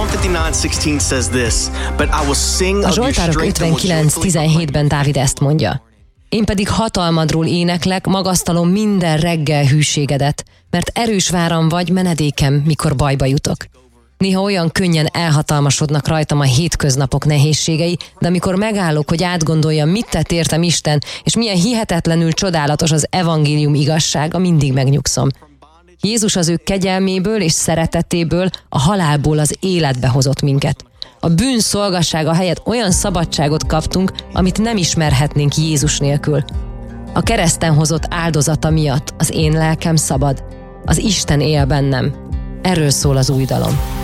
59:16 says this, but I will sing A of your Zsoltárok strength and will joyfully 59:17-ben Dávid ezt mondja. Én pedig hatalmadról éneklek, magasztalom minden reggel hűségedet, mert erős váram vagy, menedékem, mikor bajba jutok. Néha olyan könnyen elhatalmasodnak rajtam a hétköznapok nehézségei, de amikor megállok, hogy átgondoljam, mit tett értem Isten, és milyen hihetetlenül csodálatos az evangélium igazsága, mindig megnyugszom. Jézus az ő kegyelméből és szeretetéből, a halálból az életbe hozott minket. A bűn szolgassága helyett olyan szabadságot kaptunk, amit nem ismerhetnénk Jézus nélkül. A kereszten hozott áldozata miatt az én lelkem szabad. Az Isten él bennem. Erről szól az új dalom.